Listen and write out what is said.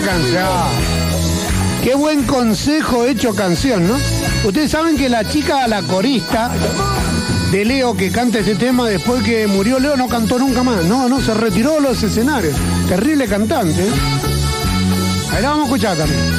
canción. Qué buen consejo hecho canción, ¿no? Ustedes saben que la chica, la corista de Leo que canta este tema, después que murió Leo no cantó nunca más. No, se retiró de los escenarios. Terrible cantante, ¿eh? Ahí la vamos a escuchar también.